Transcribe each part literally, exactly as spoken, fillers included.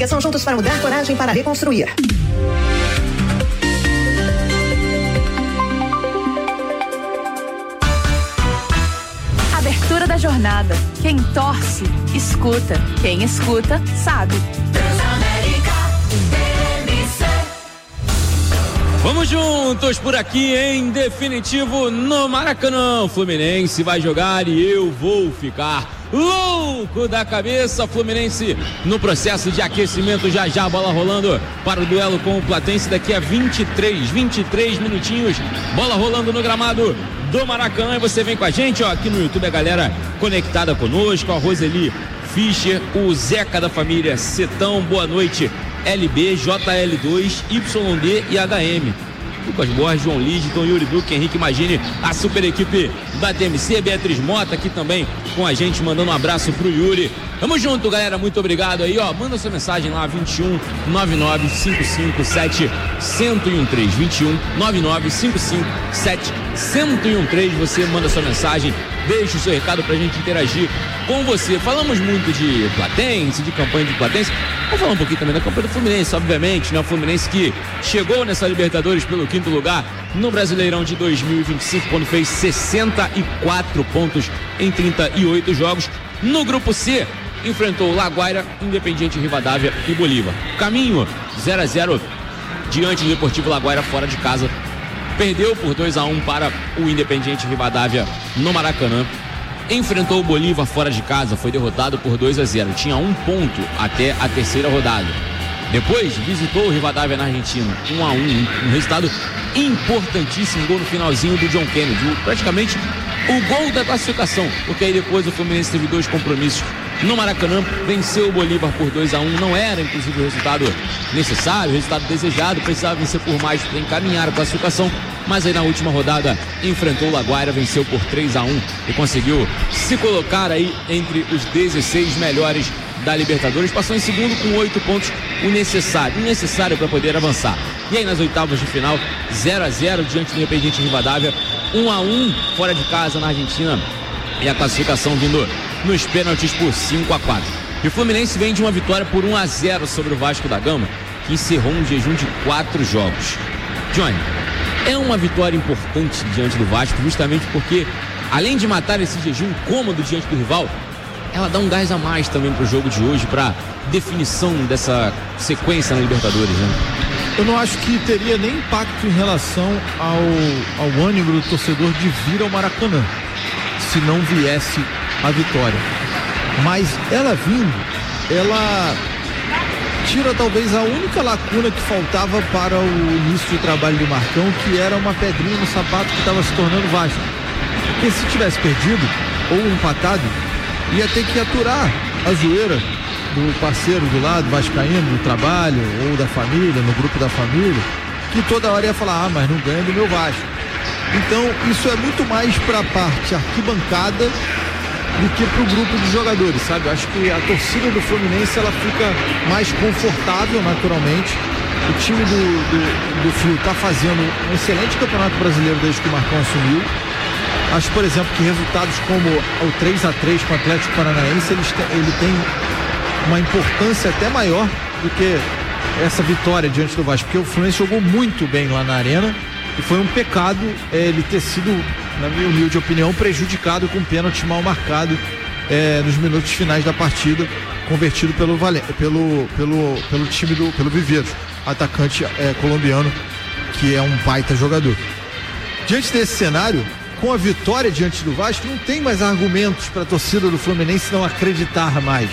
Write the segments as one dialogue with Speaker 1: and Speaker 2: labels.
Speaker 1: Coligação Juntos para Mudar, coragem para reconstruir.
Speaker 2: Abertura da jornada. Quem torce, escuta. Quem escuta, sabe.
Speaker 3: Vamos juntos por aqui, em definitivo, no Maracanã. Fluminense vai jogar e eu vou ficar louco da cabeça. Fluminense no processo de aquecimento, já já a bola rolando para o duelo com o Platense daqui a vinte e três, vinte e três minutinhos. Bola rolando no gramado do Maracanã e você vem com a gente, ó, aqui no YouTube, a galera conectada conosco, a Roseli Fischer, o Zeca da família Setão, boa noite. L B, J L dois, Y D e H M. Lucas Borges, João Lidton, Yuri Duque, Henrique Magini, a super equipe da T M C, Beatriz Mota aqui também com a gente, mandando um abraço pro Yuri. Tamo junto, galera, muito obrigado aí, ó, manda sua mensagem lá, vinte e um, nove nove cinco cinco sete, um zero um três, vinte e um, nove nove cinco cinco sete, um zero um três, você manda sua mensagem, deixa o seu recado pra gente interagir com você. Falamos muito de Platense, de campanha de Platense, vamos falar um pouquinho também da campanha do Fluminense, obviamente, né, o Fluminense que chegou nessa Libertadores pelo quinto lugar no Brasileirão de dois mil e vinte e cinco, quando fez sessenta e quatro pontos em trinta e oito jogos. No grupo C, enfrentou Laguaira, Independiente Rivadavia e Bolívar. Caminho zero a zero diante do Deportivo Laguaira fora de casa. Perdeu por dois a um para o Independiente Rivadavia no Maracanã. Enfrentou o Bolívar fora de casa, foi derrotado por dois a zero. Tinha um ponto até a terceira rodada. Depois visitou o Rivadavia na Argentina, um a um, um resultado importantíssimo, gol no finalzinho do John Kennedy, praticamente o gol da classificação, porque aí depois o Fluminense teve dois compromissos no Maracanã, venceu o Bolívar por dois a um, não era inclusive o resultado necessário, o resultado desejado, precisava vencer por mais para encaminhar a classificação, mas aí na última rodada enfrentou o Laguaira, venceu por três a um e conseguiu se colocar aí entre os dezesseis melhores da Libertadores, passou em segundo com oito pontos, o necessário, o necessário para poder avançar. E aí nas oitavas de final, zero a zero diante do Independiente Rivadavia, um a um fora de casa na Argentina e a classificação vindo nos pênaltis por cinco a quatro. E o Fluminense vem de uma vitória por um a zero sobre o Vasco da Gama, que encerrou um jejum de quatro jogos. Johnny, é uma vitória importante diante do Vasco, justamente porque, além de matar esse jejum cômodo diante do rival, ela dá um gás a mais também para o jogo de hoje, para definição dessa sequência na Libertadores, né?
Speaker 4: Eu não acho que teria nem impacto em relação ao, ao ânimo do torcedor de vir ao Maracanã, se não viesse a vitória. Mas ela vindo, ela tira talvez a única lacuna que faltava para o início do trabalho do Marcão, que era uma pedrinha no sapato que estava se tornando Vasco. Porque se tivesse perdido ou empatado, ia ter que aturar a zoeira do parceiro do lado, vascaíno, do trabalho ou da família, no grupo da família, que toda hora ia falar, ah, mas não ganha do meu Vasco. Então isso é muito mais para a parte arquibancada do que para o grupo de jogadores, sabe? Eu acho que a torcida do Fluminense ela fica mais confortável naturalmente. O time do, do, do Fio está fazendo um excelente campeonato brasileiro desde que o Marcão assumiu. Acho, por exemplo, que resultados como o três a três com o Atlético Paranaense, eles te, ele tem uma importância até maior do que essa vitória diante do Vasco, porque o Fluminense jogou muito bem lá na Arena e foi um pecado é, ele ter sido, na minha humilde opinião, prejudicado com um pênalti mal marcado é, nos minutos finais da partida, convertido pelo, pelo, pelo, pelo time do pelo Viveiros, atacante é, colombiano, que é um baita jogador. Diante desse cenário, com a vitória diante do Vasco, não tem mais argumentos para a torcida do Fluminense não acreditar mais.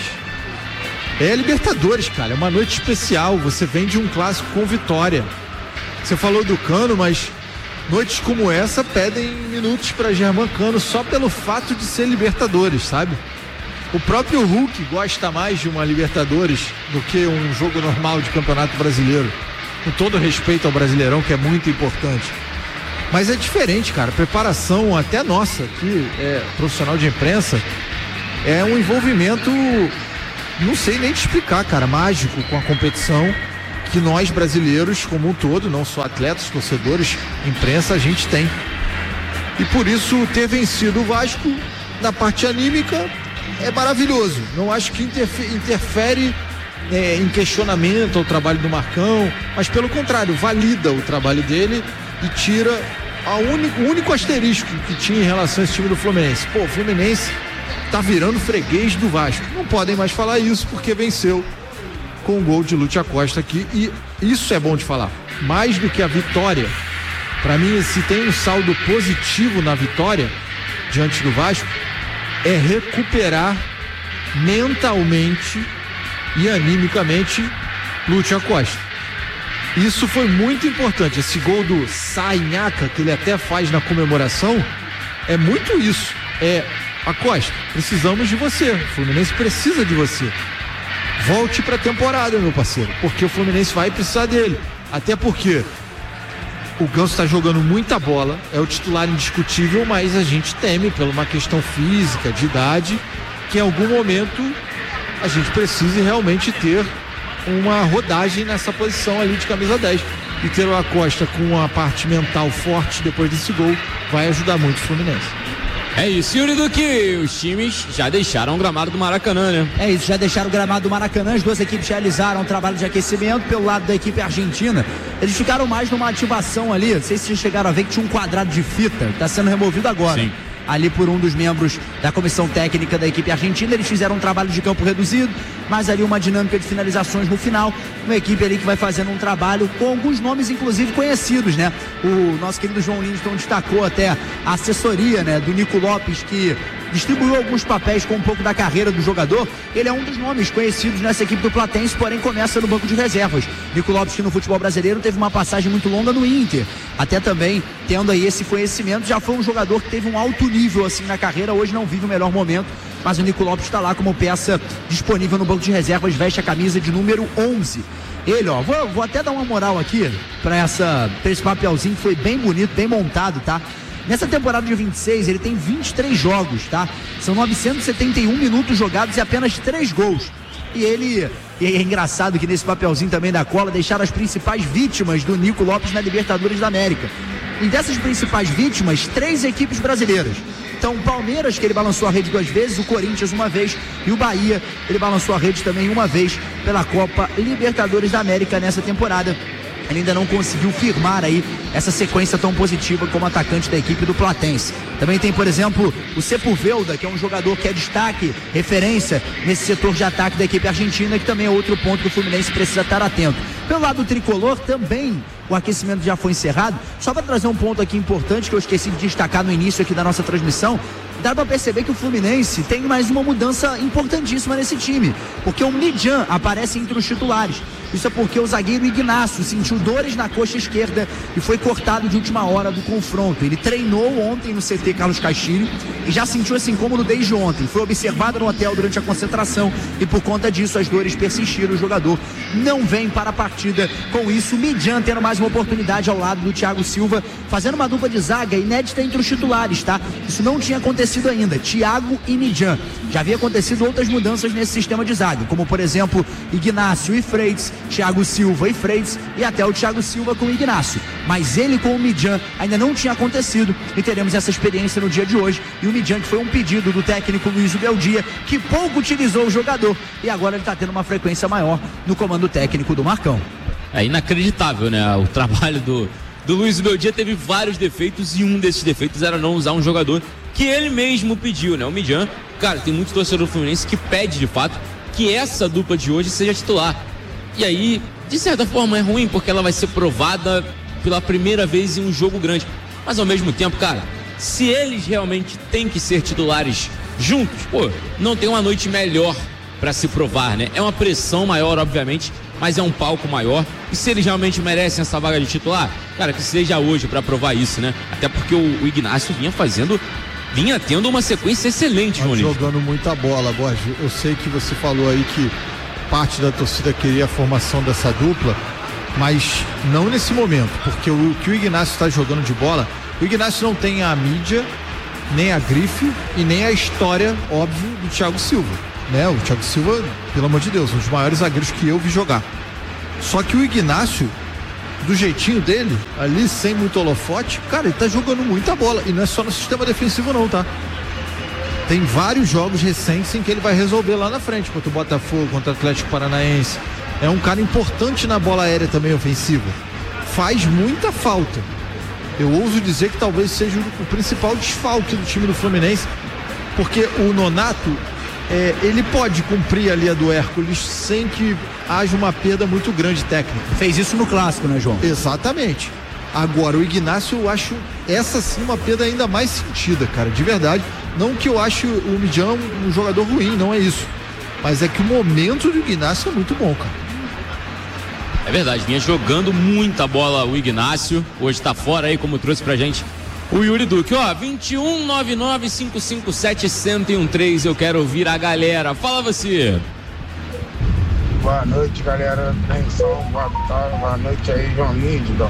Speaker 4: É Libertadores, cara, é uma noite especial, você vem de um clássico com vitória. Você falou do Cano, mas noites como essa pedem minutos para Germán Cano só pelo fato de ser Libertadores, sabe? O próprio Hulk gosta mais de uma Libertadores do que um jogo normal de Campeonato Brasileiro, com todo respeito ao Brasileirão, que é muito importante. Mas é diferente, cara, preparação até nossa aqui, é, profissional de imprensa, é um envolvimento, não sei nem te explicar, cara, mágico com a competição que nós brasileiros, como um todo, não só atletas, torcedores, imprensa, a gente tem. E por isso ter vencido o Vasco na parte anímica é maravilhoso. Não acho que interfere, interfere é, em questionamento ao trabalho do Marcão, mas pelo contrário, valida o trabalho dele e tira a único, o único asterisco que tinha em relação a esse time do Fluminense. Pô, o Fluminense tá virando freguês do Vasco. Não podem mais falar isso porque venceu com o gol de Lúcio Acosta aqui, e isso é bom de falar. Mais do que a vitória, para mim, se tem um saldo positivo na vitória diante do Vasco, é recuperar mentalmente e animicamente Lúcio Acosta. Isso foi muito importante. Esse gol do Sainhaca, que ele até faz na comemoração, é muito isso. É, Acosta, precisamos de você. O Fluminense precisa de você. Volte pra temporada, meu parceiro, porque o Fluminense vai precisar dele. Até porque o Ganso tá jogando muita bola, é o titular indiscutível, mas a gente teme por uma questão física, de idade, que em algum momento a gente precise realmente ter uma rodagem nessa posição ali de camisa dez. E ter o Acosta com a parte mental forte depois desse gol vai ajudar muito o Fluminense.
Speaker 3: É isso, Yuri Duque, os times já deixaram o gramado do Maracanã, né?
Speaker 5: É isso, já deixaram o gramado do Maracanã, as duas equipes realizaram um trabalho de aquecimento. Pelo lado da equipe argentina, eles ficaram mais numa ativação ali, não sei se vocês chegaram a ver que tinha um quadrado de fita, está sendo removido agora.
Speaker 3: Sim.
Speaker 5: Ali por um dos membros da comissão técnica da equipe argentina. Eles fizeram um trabalho de campo reduzido, mas ali uma dinâmica de finalizações no final, uma equipe ali que vai fazendo um trabalho com alguns nomes inclusive conhecidos, né? O nosso querido João Lindstrom destacou até a assessoria, né, do Nico Lopes, que distribuiu alguns papéis com um pouco da carreira do jogador. Ele é um dos nomes conhecidos nessa equipe do Platense, porém começa no banco de reservas. Nico Lopes, que no futebol brasileiro teve uma passagem muito longa no Inter, até também tendo aí esse conhecimento, já foi um jogador que teve um alto nível assim na carreira. Hoje não vive o melhor momento, mas o Nico Lopes está lá como peça disponível no banco de reservas, veste a camisa de número onze. Ele, ó, vou, vou até dar uma moral aqui para essa, pra esse papelzinho que foi bem bonito, bem montado, tá? Nessa temporada de vinte e seis, ele tem vinte e três jogos, tá? São novecentos e setenta e um minutos jogados e apenas três gols. E ele, e é engraçado que nesse papelzinho também da cola deixaram as principais vítimas do Nico Lopes na Libertadores da América. E dessas principais vítimas, três equipes brasileiras. Então, o Palmeiras, que ele balançou a rede duas vezes, o Corinthians uma vez, e o Bahia, ele balançou a rede também uma vez pela Copa Libertadores da América nessa temporada. Ele ainda não conseguiu firmar aí essa sequência tão positiva como atacante da equipe do Platense. Também tem, por exemplo, o Sepúlveda, que é um jogador que é destaque, referência nesse setor de ataque da equipe argentina, que também é outro ponto que o Fluminense precisa estar atento. Pelo lado do tricolor, também o aquecimento já foi encerrado. Só para trazer um ponto aqui importante que eu esqueci de destacar no início aqui da nossa transmissão, dá para perceber que o Fluminense tem mais uma mudança importantíssima nesse time, porque o Midjan aparece entre os titulares. Isso é porque o zagueiro Ignacio sentiu dores na coxa esquerda e foi cortado de última hora do confronto. Ele treinou ontem no C T Carlos Castilho e já sentiu esse incômodo desde ontem. Foi observado no hotel durante a concentração e por conta disso as dores persistiram. O jogador não vem para a partida. Com isso, o Midjan tendo mais uma oportunidade ao lado do Thiago Silva, fazendo uma dupla de zaga inédita entre os titulares, tá? Isso não tinha acontecido ainda, Thiago e Midjan. Já havia acontecido outras mudanças nesse sistema de zaga, como por exemplo, Ignacio e Freitas, Thiago Silva e Freitas, e até o Thiago Silva com o Ignacio. Mas ele com o Midjan ainda não tinha acontecido, e teremos essa experiência no dia de hoje. E o Midjan, que foi um pedido do técnico Luiz Beldia, que pouco utilizou o jogador, e agora ele está tendo uma frequência maior no comando técnico do Marcão.
Speaker 3: É inacreditável, né? O trabalho do, do Luiz Beldia teve vários defeitos, e um desses defeitos era não usar um jogador que ele mesmo pediu, né? O Midjan, cara, tem muito torcedor do Fluminense que pede de fato que essa dupla de hoje seja titular. E aí, de certa forma é ruim, porque ela vai ser provada pela primeira vez em um jogo grande. Mas ao mesmo tempo, cara, se eles realmente têm que ser titulares juntos, pô, não tem uma noite melhor pra se provar, né? É uma pressão maior, obviamente, mas é um palco maior. E se eles realmente merecem essa vaga de titular, cara, que seja hoje pra provar isso, né? Até porque o, o Ignacio vinha fazendo, vinha tendo uma sequência excelente, João Lins.
Speaker 4: Jogando muita bola, Borges. Eu sei que você falou aí que parte da torcida queria a formação dessa dupla, mas não nesse momento, porque o que o Ignacio está jogando de bola, o Ignacio não tem a mídia, nem a grife e nem a história, óbvio, do Thiago Silva, né? O Thiago Silva, pelo amor de Deus, um dos maiores zagueiros que eu vi jogar. Só que o Ignacio, do jeitinho dele, ali sem muito holofote, cara, ele tá jogando muita bola, e não é só no sistema defensivo não, tá? tem vários jogos recentes em que ele vai resolver lá na frente, contra o Botafogo, contra o Atlético Paranaense. É um cara importante na bola aérea também ofensiva. Faz muita falta. Eu ouso dizer que talvez seja o principal desfalque do time do Fluminense, porque o Nonato, é, ele pode cumprir ali a do Hércules sem que haja uma perda muito grande técnica.
Speaker 5: Fez isso no clássico, né, João?
Speaker 4: Exatamente. Agora, o Ignacio, eu acho essa sim uma perda ainda mais sentida, cara, de verdade. Não que eu ache o Mijan um, um jogador ruim, não é isso. Mas é que o momento do Ignacio é muito bom, cara.
Speaker 3: É verdade, vinha jogando muita bola o Ignacio. Hoje tá fora aí, como trouxe pra gente o Yuri Duque. Ó, vinte e um, nove nove, cinco cinco sete, zero um três. Eu quero ouvir a galera. Fala você.
Speaker 6: Boa noite, galera. Atenção, boa tarde, boa noite aí, João Nídido.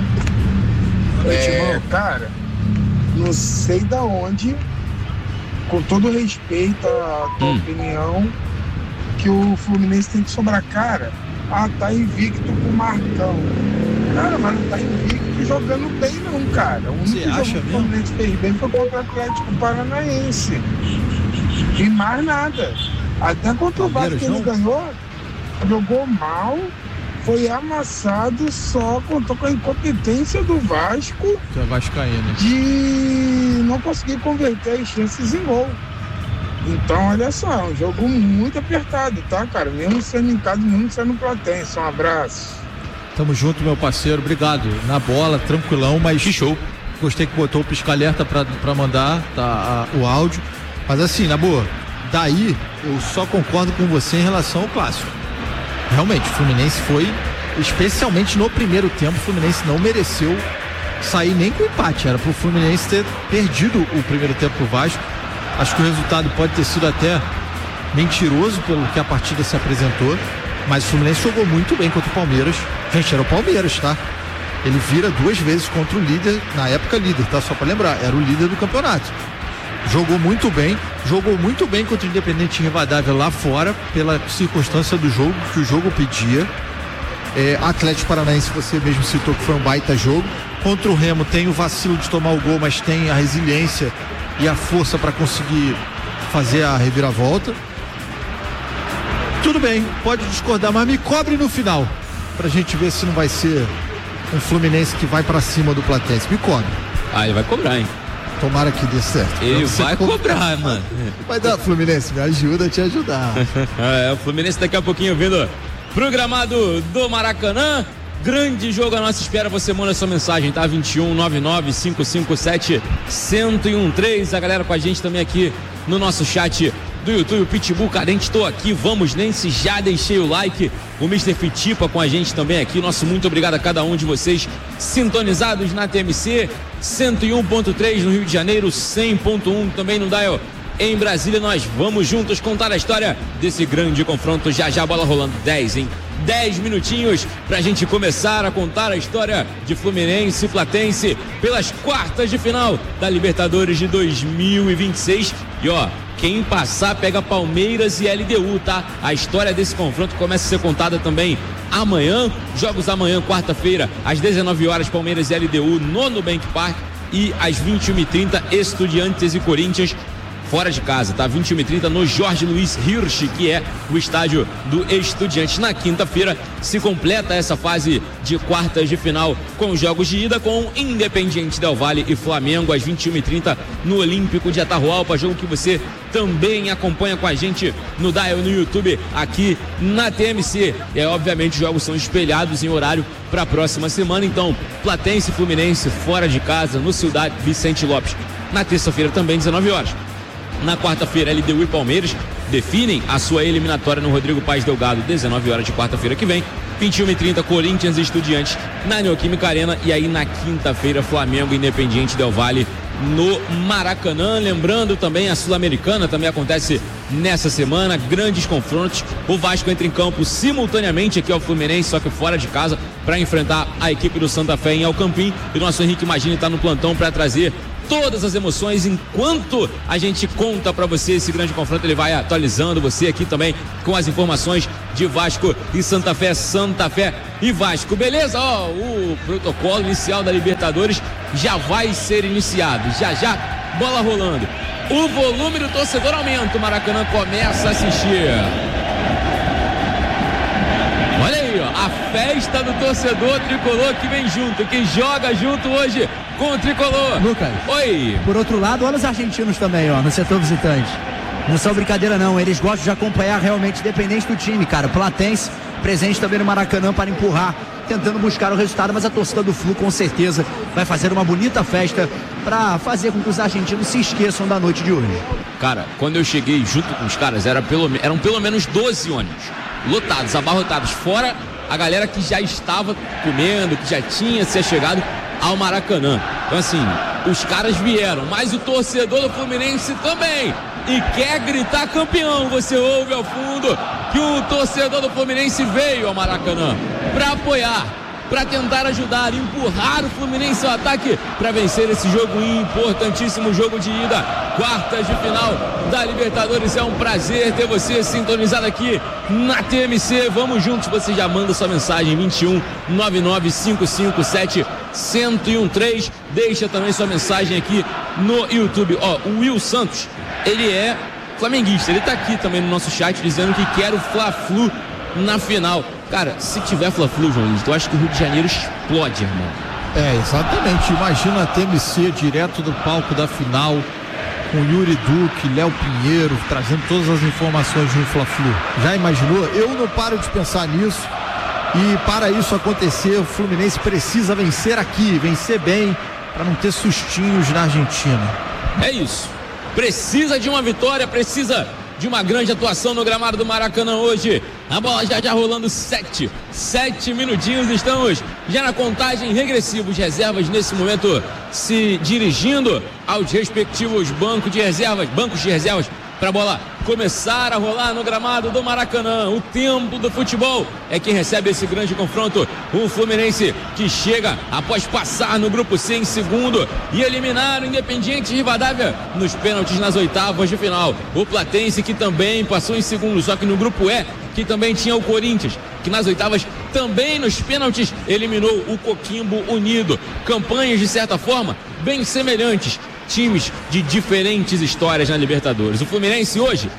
Speaker 6: É, cara, não sei da onde, com todo respeito à tua hum. opinião, que o Fluminense tem que sobrar. Cara, ah, tá invicto com o Marcão. Cara, mas não tá invicto jogando bem não, cara. O único
Speaker 4: Você
Speaker 6: jogo
Speaker 4: acha
Speaker 6: que o Fluminense fez bem foi contra o Atlético Paranaense. E mais nada. Até contra o Vasco que ele ganhou, jogou mal, foi amassado, só contou com a incompetência do Vasco
Speaker 4: que é vascaíno,
Speaker 6: de não conseguir converter as chances em gol. Então, olha só, é um jogo muito apertado, tá, cara? Mesmo sendo em casa, mesmo sendo Platense. Um abraço.
Speaker 4: Tamo junto, meu parceiro, obrigado. Na bola, tranquilão, mas
Speaker 3: que show.
Speaker 4: Gostei que botou o pisca-alerta pra, pra mandar tá, a, o áudio. Mas assim, na boa, daí eu só concordo com você em relação ao clássico. Realmente, o Fluminense foi, especialmente no primeiro tempo, o Fluminense não mereceu sair nem com empate. Era pro Fluminense ter perdido o primeiro tempo pro Vasco. Acho que o resultado pode ter sido até mentiroso pelo que a partida se apresentou, mas o Fluminense jogou muito bem contra o Palmeiras. Gente, era o Palmeiras, tá? Ele vira duas vezes contra o líder, na época líder, tá? Só pra lembrar, era o líder do campeonato. Jogou muito bem, jogou muito bem contra o Independente Rivadavia lá fora, pela circunstância do jogo, que o jogo pedia. É, Atlético Paranaense, você mesmo citou que foi um baita jogo. Contra o Remo tem o vacilo de tomar o gol, mas tem a resiliência e a força para conseguir fazer a reviravolta. Tudo bem, pode discordar, mas me cobre no final, pra gente ver se não vai ser um Fluminense que vai pra cima do Platense. Me cobre.
Speaker 3: Ah, ele vai cobrar, hein?
Speaker 4: Tomara que dê certo.
Speaker 3: Ele vai co- cobrar, mano.
Speaker 4: Vai dar, Fluminense, me ajuda a te ajudar.
Speaker 3: É, o Fluminense daqui a pouquinho vindo pro gramado do Maracanã. Grande jogo à nossa espera. Você manda sua mensagem, tá? vinte e um, nove nove, cinco cinco sete, zero um três. A galera com a gente também aqui no nosso chat do YouTube. Pitbull Carente, tô aqui. Vamos, Nense, já deixei o like. O mister Fitipa com a gente também aqui. Nosso muito obrigado a cada um de vocês sintonizados na T M C cento e um ponto três no Rio de Janeiro, cem ponto um também no Dial em Brasília. Nós vamos juntos contar a história desse grande confronto. Já já a bola rolando. dez, hein? dez minutinhos pra gente começar a contar a história de Fluminense e Platense pelas quartas de final da Libertadores de dois mil e vinte e seis. E ó, quem passar pega Palmeiras e L D U, tá? A história desse confronto começa a ser contada também amanhã. Jogos amanhã, quarta-feira, às dezenove horas, Palmeiras e L D U no Nubank Park. E às vinte e uma e trinta, Estudiantes e Corinthians fora de casa, tá? vinte e uma e trinta no Jorge Luiz Hirsch, que é o estádio do Estudiantes. Na quinta-feira se completa essa fase de quartas de final com jogos de ida com Independiente Del Valle e Flamengo às vinte e uma e trinta no Olímpico de Atahualpa, jogo que você também acompanha com a gente no Dial no YouTube aqui na T M C. E obviamente os jogos são espelhados em horário para a próxima semana. Então, Platense e Fluminense fora de casa no Cidade Vicente Lopes na terça-feira também, dezenove horas. Na quarta-feira, L D U e Palmeiras definem a sua eliminatória no Rodrigo Paes Delgado, dezenove horas de quarta-feira que vem. vinte e uma e trinta, Corinthians e Estudiantes na Neoquímica Arena. E aí na quinta-feira, Flamengo e Independiente Del Valle no Maracanã. Lembrando também, a Sul-Americana também acontece nessa semana. Grandes confrontos. O Vasco entra em campo simultaneamente aqui ao Fluminense, só que fora de casa, para enfrentar a equipe do Santa Fé em Alcampim. E o nosso Henrique Magini está no plantão para trazer todas as emoções enquanto a gente conta para você esse grande confronto. Ele vai atualizando você aqui também com as informações de Vasco e Santa Fé, Santa Fé e Vasco. Beleza? Ó, o protocolo inicial da Libertadores já vai ser iniciado. Já já bola rolando. O volume do torcedor aumenta, o Maracanã começa a assistir. Olha aí, ó, a festa do torcedor tricolor que vem junto, que joga junto hoje com o tricolor.
Speaker 5: Lucas.
Speaker 3: Oi.
Speaker 5: Por outro lado, olha os argentinos também, ó, no setor visitante. Não são brincadeira não, eles gostam de acompanhar realmente, independente do time, cara. Platense presente também no Maracanã para empurrar, tentando buscar o resultado, mas a torcida do Flu com certeza vai fazer uma bonita festa para fazer com que os argentinos se esqueçam da noite de hoje.
Speaker 3: Cara, quando eu cheguei junto com os caras, era pelo, eram pelo menos doze ônibus lotados, abarrotados, fora a galera que já estava comendo, que já tinha se chegado ao Maracanã. Então assim, os caras vieram, mas o torcedor do Fluminense também, e quer gritar campeão. Você ouve ao fundo que o torcedor do Fluminense veio ao Maracanã para apoiar, para tentar ajudar, empurrar o Fluminense ao ataque para vencer esse jogo importantíssimo, jogo de ida, quartas de final da Libertadores. É um prazer ter você sintonizado aqui na T M C. Vamos juntos, você já manda sua mensagem vinte e um, nove nove cinco cinco sete, um zero um três. Deixa também sua mensagem aqui no YouTube. Ó, o Will Santos, ele é flamenguista, ele tá aqui também no nosso chat dizendo que quer o Fla-Flu na final. Cara, se tiver Fla-Flu, João Luiz, eu acho que o Rio de Janeiro explode, irmão.
Speaker 4: É, exatamente. Imagina a T M C direto do palco da final, com Yuri Duque, Léo Pinheiro, trazendo todas as informações do Fla-Flu. Já imaginou? Eu não paro de pensar nisso. E para isso acontecer, o Fluminense precisa vencer aqui, vencer bem, para não ter sustinhos na Argentina.
Speaker 3: É isso. Precisa de uma vitória, precisa de uma grande atuação no gramado do Maracanã hoje. A bola já já rolando sete, sete minutinhos, estamos já na contagem regressiva. Os reservas nesse momento se dirigindo aos respectivos bancos de reservas, bancos de reservas, para a bola começar a rolar no gramado do Maracanã. O tempo do futebol é quem recebe esse grande confronto. O Fluminense que chega após passar no grupo C em segundo e eliminar o Independiente Rivadavia nos pênaltis nas oitavas de final. O Platense que também passou em segundo, só que no grupo E, que também tinha o Corinthians, que nas oitavas também nos pênaltis eliminou o Coquimbo Unido. Campanhas de certa forma bem semelhantes, times de diferentes histórias na Libertadores. O Fluminense hoje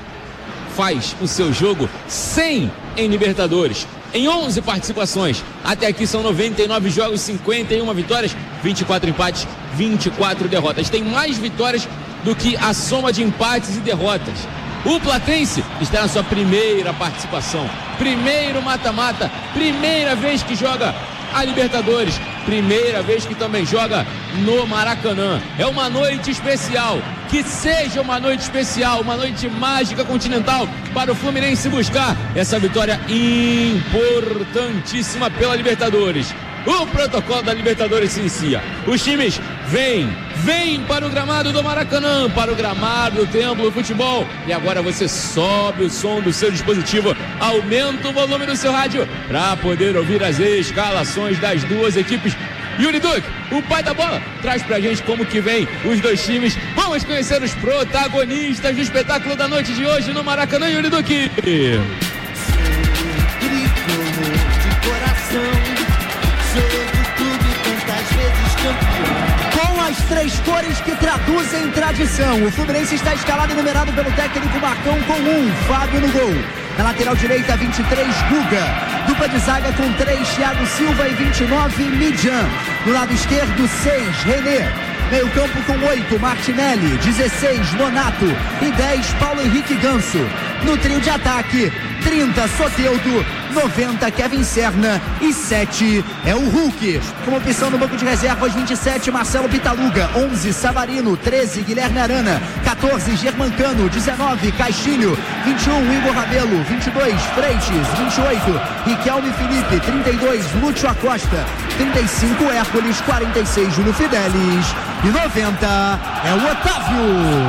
Speaker 3: faz o seu jogo cem em Libertadores, em onze participações. Até aqui são noventa e nove jogos, cinquenta e uma vitórias, vinte e quatro empates, vinte e quatro derrotas. Tem mais vitórias do que a soma de empates e derrotas. O Platense está na sua primeira participação, primeiro mata-mata, primeira vez que joga a Libertadores, primeira vez que também joga no Maracanã. É uma noite especial, que seja uma noite especial, uma noite mágica continental para o Fluminense buscar essa vitória importantíssima pela Libertadores. O protocolo da Libertadores se inicia. Os times vêm, vêm para o gramado do Maracanã, para o gramado do Templo do Futebol. E agora você sobe o som do seu dispositivo, aumenta o volume do seu rádio para poder ouvir as escalações das duas equipes. Yuri Duque, o pai da bola, traz pra gente como que vem os dois times. Vamos conhecer os protagonistas do espetáculo da noite de hoje no Maracanã, Yuri Duque.
Speaker 5: Com as três cores que traduzem tradição, o Fluminense está escalado e numerado pelo técnico Marcão com um, Fábio no gol. Na lateral direita, vinte e três, Guga. Dupla de zaga com três, Thiago Silva, e vinte e nove, Midjan. No lado esquerdo, seis, René. Meio campo com oito, Martinelli, dezesseis, Nonato e dez, Paulo Henrique Ganso. No trio de ataque, trinta, Soteldo, noventa, Kevin Serna e sete é o Hulk. Como opção no banco de reservas, vinte e sete, Marcelo Pitaluga, onze, Savarino, treze, Guilherme Arana, quatorze, Germancano, dezenove, Castilho, vinte e um, Igor Rabelo, vinte e dois, Freitas, vinte e oito, Riquelme Felipe, trinta e dois, Lúcio Acosta, trinta e cinco, Hércules, quarenta e seis, Júlio Fidelis e noventa é o Otávio.